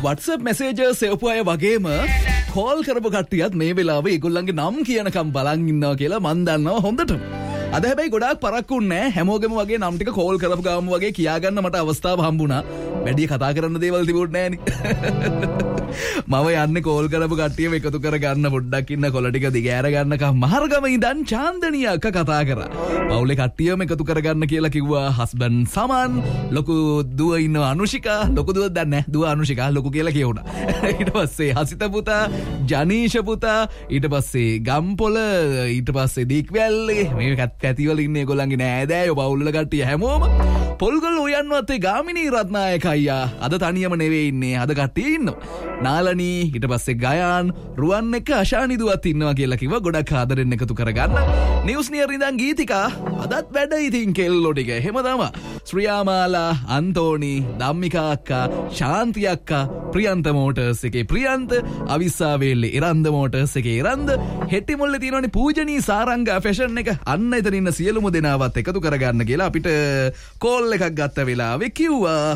WhatsApp messages සෙවපු අය වගේම call කරපු කට්ටියත් මේ වෙලාවේ ඒගොල්ලන්ගේ නම් කියනකම් බලන් ඉන්නවා කියලා මන් දන්නවා හොඳටම. අද හැබැයි ගොඩාක් පරක්කුන්නේ නැහැ. හැමෝගෙම වගේ නම් ටික කෝල් කරපු ගාම වගේ කියාගන්න මට අවස්ථාව හම්බුණා. වැඩි කතා කරන්න දේවල් තිබුණේ නැහැ මම යන්නේ කෝල් කරපු කට්ටියව එකතු කරගන්න පොඩ්ඩක් ඉන්න කොළ ටික දිගෑර ගන්නකම් මහර්ගම ඉඳන් චාන්දනිය අක්ක කතා කරා. පවුලේ කට්ටියම එකතු කරගන්න කියලා කිව්වා. හස්බන්ඩ් සමන්, ලොකු දුව ඉන්නවා අනුෂිකා, ලොකු දුව දන්නේ නැහැ. දුව අනුෂිකා ලොකු කියලා කියුණා. ඊට පස්සේ හසිත පුතා, ජනීෂ පුතා, ඊට පස්සේ ගම්පොළ, ඊට පස්සේ දීක්වැල්ලේ මේ කැතිවල ඉන්නේ ඒගොල්ලන්ගේ නෑදෑයෝ පවුල් වල කට්ටිය හැමෝම. පොල්ගොල්ල උයන්වත් ඒ ගාමිණී රත්නායක අයියා අද තනියම නෙවෙයි ඉන්නේ. අද කට්ටිය ඉන්නවා. නාලනී, ඊට පස්සේ ගයාන්, රුවන් එක්ක අශානි දුවත් ඉන්නවා කියලා කිව්වා. ගොඩක් ආදරෙන් එකතු කරගන්න. නිවුස් නියර් ඉඳන් ගීතිකා අදත් වැඩ ඉතින් කෙල්ලෝ ටික. එහෙම තමයි. ශ්‍රියාමාලා, අන්තෝනි, ධම්මිකා අක්කා, ශාන්ති අක්කා, ප්‍රියන්ත මෝටර්ස් එකේ ප්‍රියන්ත, අවිස්සාවේල්ලේ ඉරන්ද මෝටර්ස් එකේ ඉරන්ද, හෙට්ටිමුල්ලේ තියෙනවනේ පූජනී සාරංගා ෆැෂන් එක. අන්න එතන ඉන්න සියලුම දෙනාවත් එකතු කරගන්න කියලා අපිට කෝල් එකක් ගත්ත වෙලාවේ කිව්වා.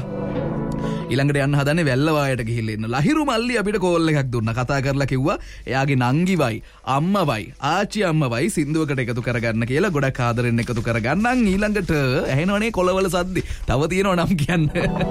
ඊළඟට යන්න හදන්නේ වැල්ලවායට ගිහිල්ලා ඉන්න ලහිරු මල්ලි අපිට කෝල් එකක් දුන්නා. කතා කරලා කිව්වා එයාගේ නංගිවයි අම්මවයි ආච්චි අම්මවයි සින්දුවකට එකතු කරගන්න කියලා. ගොඩක් ආදරෙන් එකතු කරගන්නම්. ඊළඟට ඇහෙනවනේ කොළවල සද්දි. තව තියෙනව නම් කියන්න.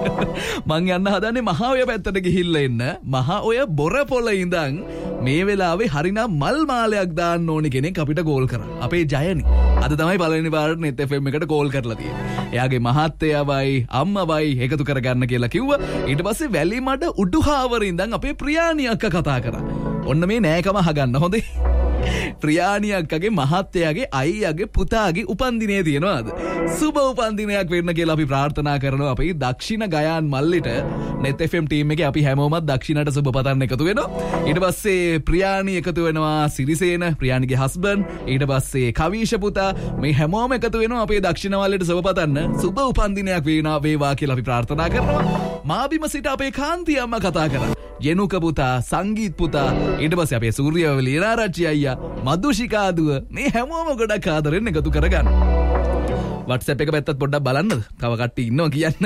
මං යන්න හදන්නේ මහා ඔය පැත්තට ගිහිල්ලා ඉන්න. මහා ඔය බොරපොළ ඉඳන් මේ වෙලාවේ හරිනම් මල් මාලයක් දාන්න ඕනි කෙනෙක් අපිට කෝල් කරා. අපේ ජයනි අද තමයි පළවෙනි පාරට net fm එකට කෝල් කරලා තියෙන්නේ. එයාගේ මහත්තයාවයි අම්මවයි එකතු කරගන්න කියලා කිව්වා. ඊට පස්සේ වැලිමඩ උඩුහාවර ඉඳන් අපේ ප්‍රියාණි අක්කා කතා කරා. ඔන්න මේ නෑකම අහගන්න හොඳේ. ප්‍රියාණි අක්කගේ මහත්තයාගේ අයියාගේ පුතාගේ උපන්දිනේ තියෙනවාද? සුබ උපන්දිනයක් වෙන්න කියලා අපි ප්‍රාර්ථනා කරනවා අපේ දක්ෂිණ ගයාන් මල්ලිට. net fm ටීම් එකේ අපි හැමෝමත් දක්ෂිණට සුබ පතන්න එකතු වෙනවා. ඊට පස්සේ ප්‍රියාණි එකතු වෙනවා සිරිසේන, ප්‍රියාණිගේ හස්බන්ඩ්, ඊට පස්සේ කවීෂ පුතා, මේ හැමෝම එකතු වෙනවා අපේ දක්ෂිණ මල්ලිට සුබ පතන්න. සුබ උපන්දිනයක් වේවා කියලා අපි ප්‍රාර්ථනා කරනවා. මාබිම සිට අපේ කාන්ති අම්මා කතා කරා. ජෙනුක පුතා, සංගීත් පුතා, ඊට පස්සේ අපේ සූර්යවලි ඉරාරච්චි අයියා, මදුෂිකා දුව, මේ හැමෝම ගොඩක් ආදරෙන් එකතු කරගන්න. WhatsApp එක පැත්තත් පොඩ්ඩක් බලන්නද? තව කට්ටිය ඉන්නවා කියන්න.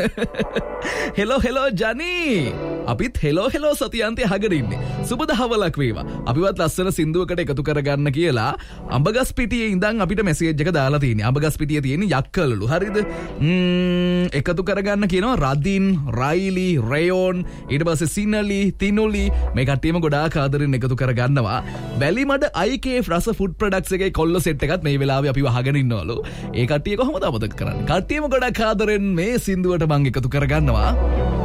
හෙලෝ ජනී. අපිත් හෙලෝ සතියන්තේ අහගෙන ඉන්නේ. සුබ දහවලක් වේවා. අපිවත් ලස්සන සින්දුවකට එකතු කරගන්න කියලා අඹගස් පිටියේ ඉඳන් අපිට මැසේජ් එක දාලා තියෙනවා. අඹගස් පිටියේ තියෙන යක්කලලු. හරිද? එකතු කරගන්න කියනවා රදින්, රයිලි, රයෝන්, ඊට පස්සේ සිනලි, තිනුලි, මේ කට්ටියම ගොඩාක් ආදරෙන් එකතු කරගන්නවා. වැලිමඩ IK රස ෆුඩ් ප්‍රොඩක්ට්ස් එකේ කොල්ල සෙට් එකත් මේ වෙලාවේ අපි වහගෙන ඉන්නවලු. ඒ කට්ටිය කොහොමද අමතක කරන්නේ? කට්ටියම ගොඩක් ආදරෙන් මේ සින්දුවට මම එකතු කරගන්නවා.